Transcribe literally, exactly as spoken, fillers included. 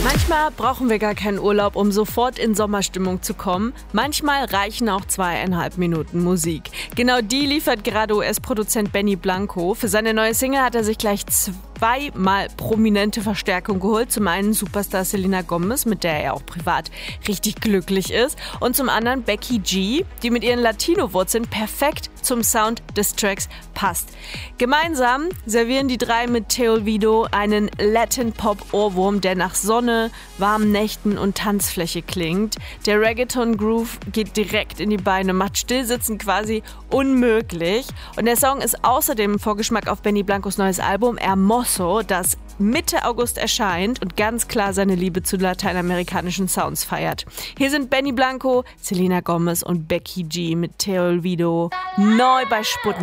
Manchmal brauchen wir gar keinen Urlaub, um sofort in Sommerstimmung zu kommen. Manchmal reichen auch zweieinhalb Minuten Musik. Genau die liefert gerade U S-Produzent Benny Blanco. Für seine neue Single hat er sich gleich zweimal prominente Verstärkung geholt. Zum einen Superstar Selena Gomez, mit der er auch privat richtig glücklich ist. Und zum anderen Becky G, die mit ihren Latino-Wurzeln perfekt zum Sound des Tracks passt. Gemeinsam servieren die drei mit Te Olvido einen Latin-Pop-Ohrwurm, der nach Sonne, warmen Nächten und Tanzfläche klingt. Der Reggaeton-Groove geht direkt in die Beine, macht Stillsitzen quasi unmöglich. Und der Song ist außerdem ein Vorgeschmack auf Benny Blancos neues Album Hermoso, das Mitte August erscheint und ganz klar seine Liebe zu lateinamerikanischen Sounds feiert. Hier sind Benny Blanco, Selena Gomez und Becky G mit Te Olvido neu bei Sputnik.